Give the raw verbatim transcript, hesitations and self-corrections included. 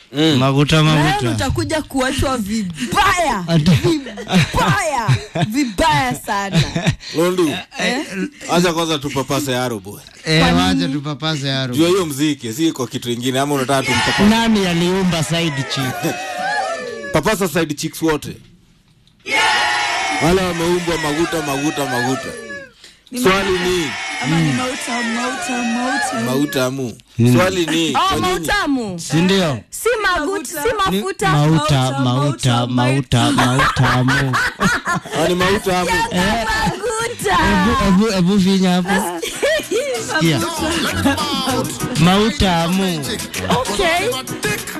Mm. Maguta maguta. Leo utakuja kuachwa vibaya. Vibaya. Vibaya sana. Londu. Eh? Acha kwanza tupapase Yaro boy. Eh, wacha tupapase Yaro. Jua hiyo muziki si kwa kitu kingine ama unataka tumpapase. Nani aliumba side chick? Papasa side chicks wote. Wale wameumbwa maguta maguta maguta. Swali ni ama ni mauta mauta mauta mautamu. Swali ni oh, mautamu. Si ndio? Si maguta, si mafuta. Mauta mauta mauta mautamu. Ani mautamu. Eh, maguta. Ebu ebu ebu finya hapo. Sikia. Mautamu. Okay.